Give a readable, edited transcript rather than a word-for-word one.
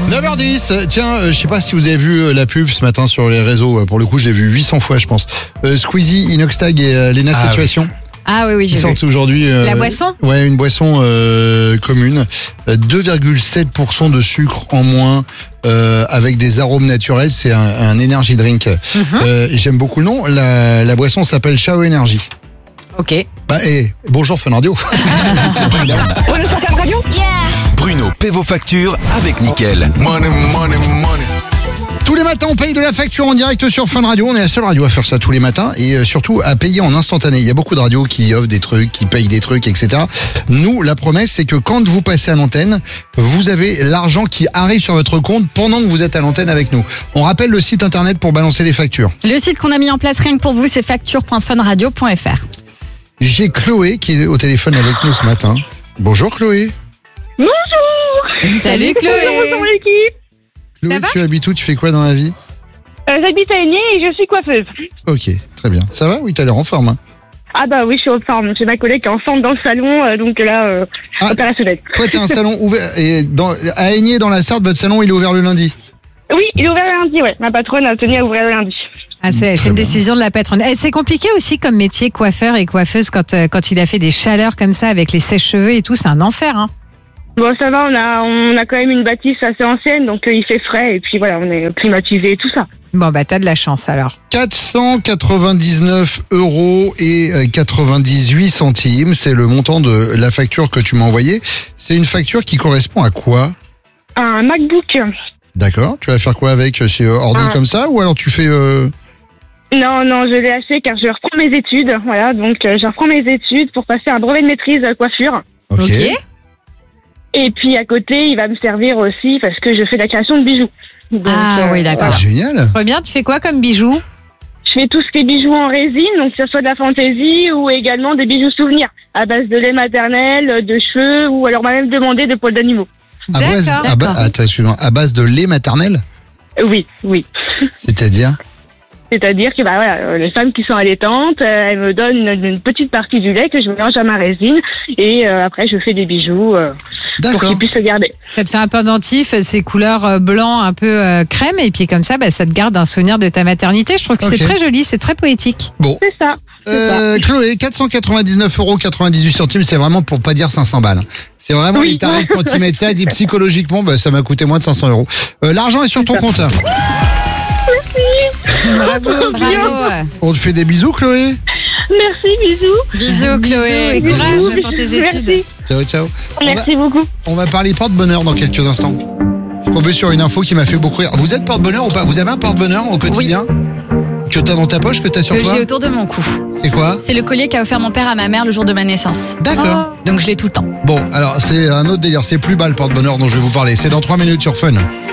9h10, tiens, je sais pas si vous avez vu la pub ce matin sur les réseaux, pour le coup je l'ai vu 800 fois je pense. Squeezie, Inoxtag et Lena Situation. Oui. Ah oui, Qui j'ai vu. sortent aujourd'hui. La boisson ? Ouais, une boisson commune. 2,7% de sucre en moins avec des arômes naturels. C'est un energy drink. Et j'aime beaucoup le nom. La boisson s'appelle Chao Energy. Ok. Bonjour Fun Radio. Bruno paie vos factures avec Nickel. Money, money, money. Tous les matins, on paye de la facture en direct sur Fun Radio. On est la seule radio à faire ça tous les matins et surtout à payer en instantané. Il y a beaucoup de radios qui offrent des trucs, qui payent des trucs, etc. Nous, la promesse, c'est que quand vous passez à l'antenne, vous avez l'argent qui arrive sur votre compte pendant que vous êtes à l'antenne avec nous. On rappelle le site internet pour balancer les factures. Le site qu'on a mis en place rien que pour vous, c'est facture.funradio.fr. J'ai Chloé qui est au téléphone avec nous ce matin. Bonjour Chloé. Bonjour. Salut Chloé. Bonjour dans l'équipe. Chloé, Ça va tu habites où? Tu fais quoi dans la vie? J'habite à Aigné et je suis coiffeuse. Ok, très bien. Ça va? Oui, t'as l'air en forme. Hein. Ah bah oui, je suis en forme. J'ai ma collègue qui est ensemble dans le salon, donc là, opérationnel. Toi, t'as un salon ouvert et à Aigné dans la Sarthe, votre salon il est ouvert le lundi. Oui, il est ouvert le lundi, ouais. Ma patronne a tenu à ouvrir le lundi. Ah, c'est Très une bien. décision de la patronne. C'est compliqué aussi comme métier, coiffeur et coiffeuse, quand il a fait des chaleurs comme ça avec les sèche-cheveux et tout, c'est un enfer. Hein. Bon, ça va, on a quand même une bâtisse assez ancienne, donc il fait frais et puis voilà, on est climatisé et tout ça. Bon, bah t'as de la chance alors. 499 € et 98 centimes, c'est le montant de la facture que tu m'as envoyée. C'est une facture qui correspond à quoi? Un MacBook. D'accord, tu vas faire quoi avec? C'est ordi comme ça ou alors tu fais... Non, je l'ai acheté car je reprends mes études. Voilà, donc je reprends mes études pour passer un brevet de maîtrise coiffure. Ok. Et puis à côté, il va me servir aussi parce que je fais de la création de bijoux. Donc, Oui, d'accord. Ah, génial. Très bien, tu fais quoi comme bijoux? Je fais tout ce qui est bijoux en résine, donc que ce soit de la fantaisie ou également des bijoux souvenirs à base de lait maternel, de cheveux ou alors on m'a même demandé de poils d'animaux. Attends, excuse-moi, à base de lait maternel? Oui. C'est-à-dire? C'est-à-dire que les femmes qui sont allaitantes, elles me donnent une petite partie du lait que je mélange à ma résine et après je fais des bijoux pour D'accord. qu'ils puissent se garder. Ça te fait un pendentif, c'est couleur blanc, un peu crème, et puis comme ça, ça te garde un souvenir de ta maternité. Je trouve que Ok. c'est très joli, c'est très poétique. Bon. C'est ça. Chloé, 499,98 €, c'est vraiment pour pas dire 500 balles. C'est vraiment Oui. les tarifs quand ils mettent ça, et dit psychologiquement, ça m'a coûté moins de 500 €. L'argent est sur ton compte. Bravo. On te fait des bisous, Chloé. Merci, bisous. Bisous Chloé, Bisous. courage pour tes études. Merci. Ciao, ciao. Merci beaucoup. On va parler porte-bonheur dans quelques instants. Je suis tombé sur une info qui m'a fait beaucoup rire. Vous êtes porte-bonheur ou pas? Vous avez un porte-bonheur au quotidien? Que t'as dans ta poche, que t'as sur toi? J'ai autour de mon cou. C'est quoi? C'est le collier qu'a offert mon père à ma mère le jour de ma naissance. D'accord. Donc je l'ai tout le temps. Bon, alors c'est un autre délire. C'est plus bas le porte-bonheur dont je vais vous parler. C'est dans 3 minutes sur Fun.